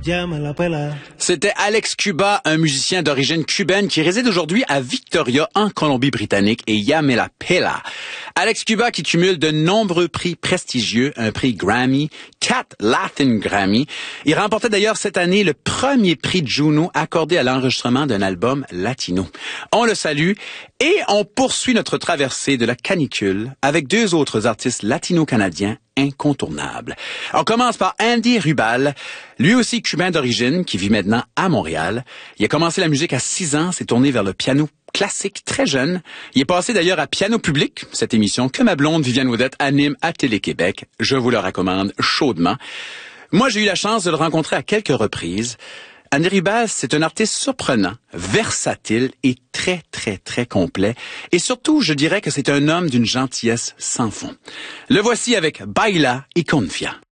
Ya me la pela. C'était Alex Cuba, un musicien d'origine cubaine qui réside aujourd'hui à Victoria, en Colombie-Britannique, et Ya me la pela. Alex Cuba qui cumule de nombreux prix prestigieux, un prix Grammy, 4 Latin Grammy. Il remportait d'ailleurs cette année le premier prix Juno accordé à l'enregistrement d'un album latino. On le salue et on poursuit notre traversée de la canicule avec deux autres artistes latino-canadiens incontournables. On commence par Andy Rubal, lui aussi cubain d'origine, qui vit maintenant à Montréal. Il a commencé la musique à 6 ans, s'est tourné vers le piano classique très jeune. Il est passé d'ailleurs à Piano Public, cette émission que ma blonde Viviane Audette anime à Télé-Québec. Je vous le recommande chaudement. Moi, j'ai eu la chance de le rencontrer à quelques reprises. Andy Rubal, c'est un artiste surprenant, versatile et très, très, très complet. Et surtout, je dirais que c'est un homme d'une gentillesse sans fond. Le voici avec Baila y Confia.